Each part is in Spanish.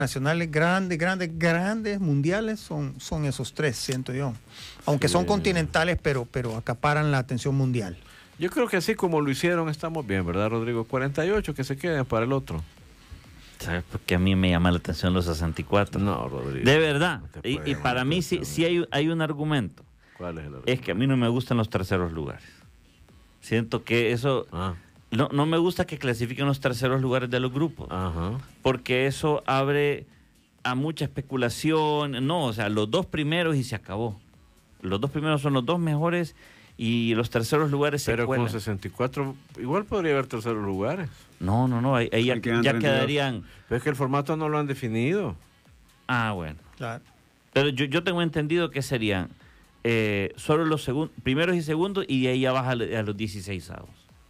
nacionales grandes, mundiales, son esos tres, siento yo. Aunque son continentales, pero acaparan la atención mundial. Yo creo que así como lo hicieron, estamos bien, ¿verdad, Rodrigo? 48 que se queden para el otro. ¿Sabes por qué a mí me llama la atención los 64? No, Rodrigo. De verdad. No Y para mí sí hay un argumento. ¿Cuál es el argumento? Es que a mí no me gustan los terceros lugares. Siento que eso... No me gusta que clasifiquen los terceros lugares de los grupos. Ajá. Porque eso abre a mucha especulación. No, o sea, los dos primeros y se acabó. Los dos primeros son los dos mejores y los terceros lugares se Pero cuelan. con 64 igual podría haber terceros lugares. No, ahí ya quedarían... Pero es que el formato no lo han definido. Ah, bueno. Claro. Pero yo tengo entendido que serían solo los primeros y segundos y de ahí ya baja a los 16avos.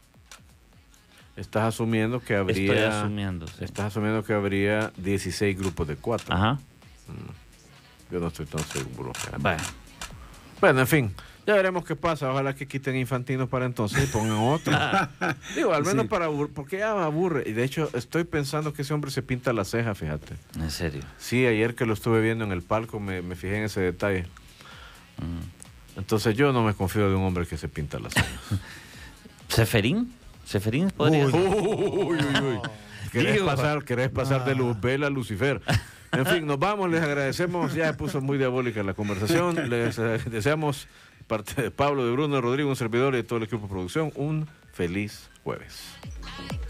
Estás asumiendo que habría... Estoy asumiendo, sí. Estás asumiendo que habría 16 grupos de 4. Ajá. Yo no estoy tan seguro. Bueno, en fin. Ya veremos qué pasa. Ojalá que quiten Infantino para entonces y pongan otro. Digo, al menos para aburrir, porque ya me aburre. Y de hecho, estoy pensando que ese hombre se pinta la ceja, fíjate. ¿En serio? Sí, ayer que lo estuve viendo en el palco me fijé en ese detalle. Entonces yo no me confío de un hombre que se pinta las cejas. ¿Seferín? ¿Seferín podría ser? Uy. ¿Querés pasar de Luzbel a Lucifer? En fin, nos vamos, les agradecemos. Ya se puso muy diabólica la conversación. Les deseamos, parte de Pablo, de Bruno, de Rodrigo, un servidor y de todo el equipo de producción, un feliz jueves.